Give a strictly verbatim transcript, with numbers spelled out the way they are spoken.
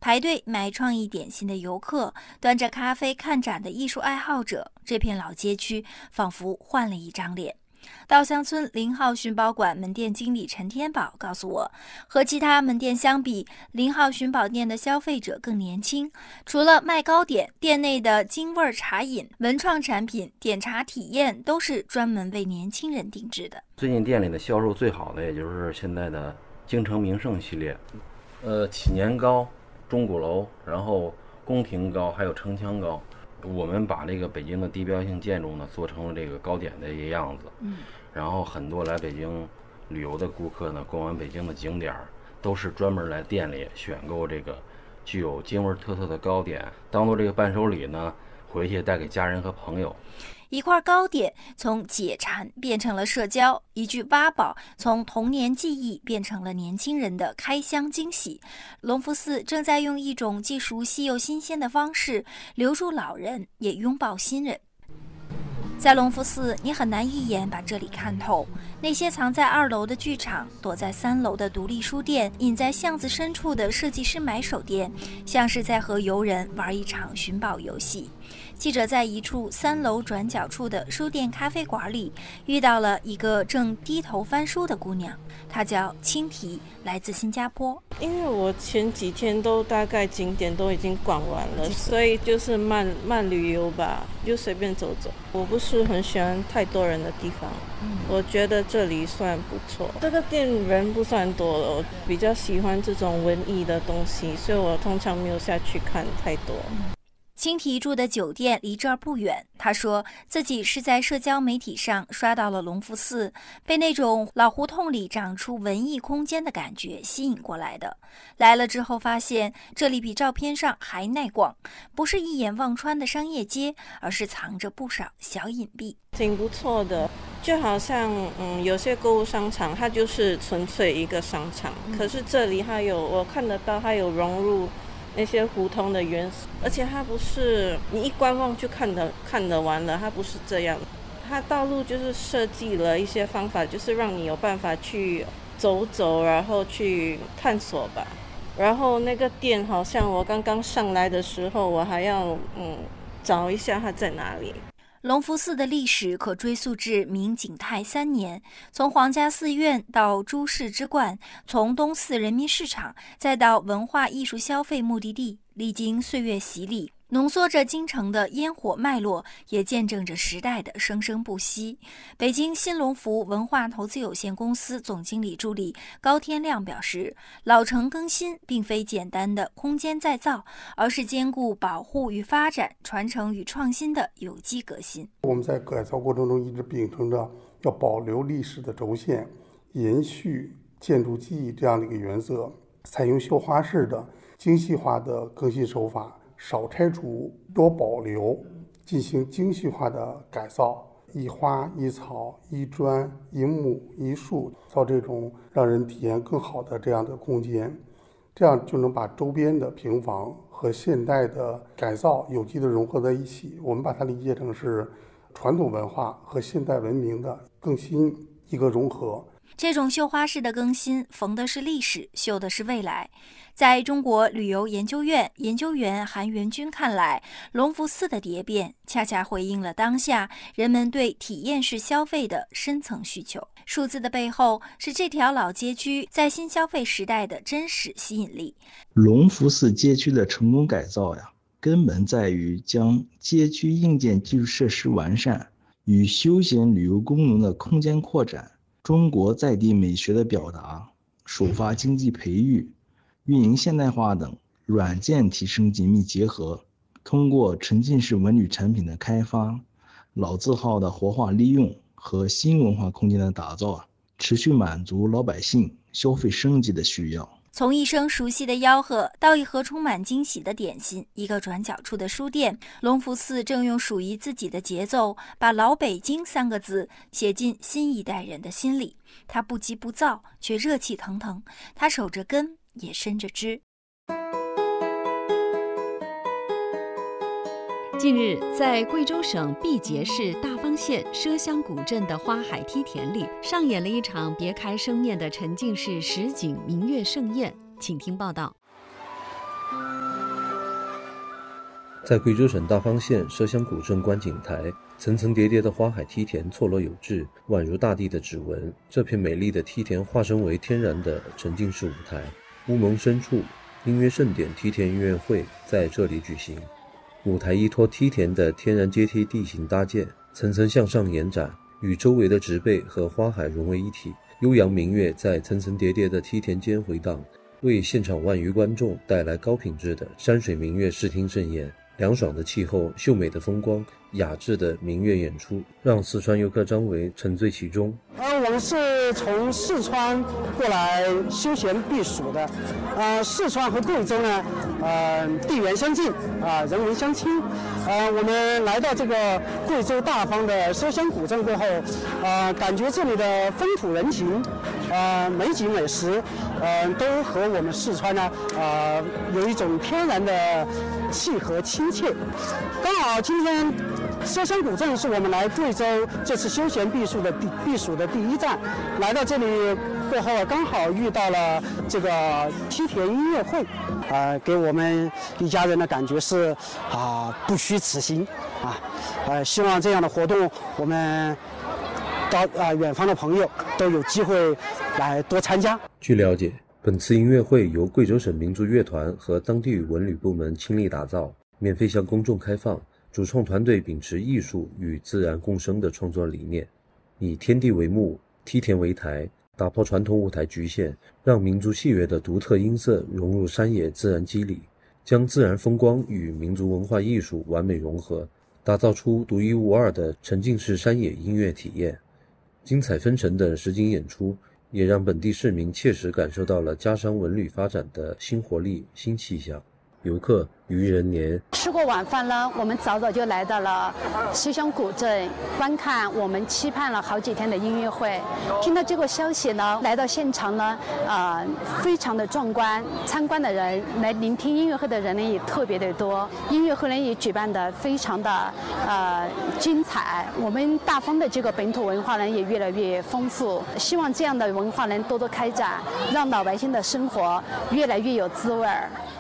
排队买创意点心的游客，端着咖啡看展的艺术爱好者，这片老街区仿佛换了一张脸。稻香村零号寻宝馆门店经理陈天宝告诉我，和其他门店相比，零号寻宝店的消费者更年轻。除了卖糕点，店内的京味茶饮、文创产品、点茶体验都是专门为年轻人定制的。 最近店里的销售最好的，也就是现在的京城名胜系列，呃，祈年糕、钟鼓楼，然后宫廷糕，还有城墙糕。我们把这个北京的地标性建筑呢做成了这个糕点的一个样子，嗯，然后很多来北京旅游的顾客呢，逛完北京的景点都是专门来店里选购这个具有京味特色的糕点，当做这个伴手礼呢，回去带给家人和朋友。 一块糕点从解馋变成了社交，一句挖宝从童年记忆变成了年轻人的开箱惊喜。隆福寺正在用一种既熟悉又新鲜的方式留住老人，也拥抱新人。在隆福寺，你很难一眼把这里看透。那些藏在二楼的剧场，躲在三楼的独立书店，隐在巷子深处的设计师买手店，像是在和游人玩一场寻宝游戏。记者在一处三楼转角处的书店咖啡馆里遇到了一个正低头翻书的姑娘，她叫青提，来自新加坡。 因为我前几天都大概景点都已经逛完了，所以就是慢慢旅游吧，就随便走走。我不是很喜欢太多人的地方，嗯、我觉得这里算不错。这个店人不算多了，我比较喜欢这种文艺的东西，所以我通常没有下去看太多。嗯青提住的酒店离这儿不远，他说自己是在社交媒体上刷到了隆福寺，被那种老胡同里长出文艺空间的感觉吸引过来的。来了之后发现这里比照片上还耐逛，不是一眼望穿的商业街，而是藏着不少小隐蔽， 挺不错的。就好像嗯，有些购物商场它就是纯粹一个商场，嗯、可是这里它有，我看得到它有融入那些胡同的元素，而且它不是你一观望就看得看得完了，它不是这样。它道路就是设计了一些方法，就是让你有办法去走走，然后去探索吧。然后那个店好像我刚刚上来的时候，我还要嗯找一下它在哪里。 隆福寺的历史可追溯至明景泰三年，从皇家寺院到诸事之冠，从东寺人民市场，再到文化艺术消费目的地，历经岁月洗礼，浓缩着京城的烟火脉络，也见证着时代的生生不息。北京新隆福文化投资有限公司总经理助理高天亮表示，老城更新并非简单的空间再造，而是兼顾保护与发展、传承与创新的有机革新。 我们在改造过程中一直秉承着要保留历史的轴线，延续建筑记忆这样的一个原则，采用绣花式的精细化的更新手法，少拆除多保留，进行精细化的改造，一花一草一砖一木一树，造这种让人体验更好的这样的空间，这样就能把周边的平房和现代的改造有机的融合在一起。我们把它理解成是传统文化和现代文明的更新一个融合。 这种绣花式的更新，缝的是历史，绣的是未来。在中国旅游研究院研究员韩元军看来，隆福寺的蝶变恰恰回应了当下人们对体验式消费的深层需求。数字的背后是这条老街区在新消费时代的真实吸引力。 隆福寺街区的成功改造呀，根本在于将街区硬件基础设施完善与休闲旅游功能的空间扩展，中国在地美学的表达、首发经济培育、运营现代化等软件提升紧密结合，通过沉浸式文旅产品的开发、老字号的活化利用和新文化空间的打造，持续满足老百姓消费升级的需要。 从一声熟悉的吆喝到一盒充满惊喜的点心，一个转角处的书店，隆福寺正用属于自己的节奏，把老北京三个字写进新一代人的心里。他不急不躁，却热气腾腾，他守着根，也伸着枝。 近日，在贵州省毕节市大方县畲乡古镇的花海梯田里，上演了一场别开生面的沉浸式实景明月盛宴。请听报道。 在贵州省大方县麝乡古镇观景台，层层叠叠的花海梯田错落有致，宛如大地的指纹。这片美丽的梯田化身为天然的沉浸式舞台，乌蒙深处，音乐盛典梯田音乐会在这里举行。舞台依托梯田的天然阶梯地形搭建，层层向上延展，与周围的植被和花海融为一体。悠扬民乐在层层叠叠的梯田间回荡，为现场万余观众带来高品质的山水民乐视听盛宴。凉爽的气候、秀美的风光、雅致的民乐演出，让四川游客张维沉醉其中。 呃，我们是从四川过来休闲避暑的。呃，四川和贵州呢，呃，地缘相近啊、呃，人文相亲。呃，我们来到这个贵州大方的麝乡古镇过后，呃，感觉这里的风土人情，呃，美景美食，呃，都和我们四川呢，呃，有一种天然的契合亲切。刚好今天麝乡古镇是我们来贵州这次休闲避暑的避避暑的第一站，来到这里过后刚好遇到了这个梯田音乐会，啊、呃，给我们一家人的感觉是啊、呃、不虚此行啊，呃，希望这样的活动我们到啊、呃、远方的朋友都有机会来多参加。 据了解，本次音乐会由贵州省民族乐团和当地文旅部门倾力打造，免费向公众开放。主创团队秉持艺术与自然共生的创作理念，以天地为幕，梯田为台，打破传统舞台局限，让民族戏乐的独特音色融入山野自然肌理，将自然风光与民族文化艺术完美融合，打造出独一无二的沉浸式山野音乐体验。精彩纷呈的实景演出也让本地市民切实感受到了家乡文旅发展的新活力、新气象。游客于人年吃过晚饭呢，我们早早就来到了麝乡古镇观看我们期盼了好几天的音乐会。听到这个消息呢，来到现场呢，呃，非常的壮观。参观的人来聆听音乐会的人呢也特别的多，音乐会呢也举办的非常的呃精彩。我们大方的这个本土文化呢也越来越丰富，希望这样的文化能多多开展，让老百姓的生活越来越有滋味儿。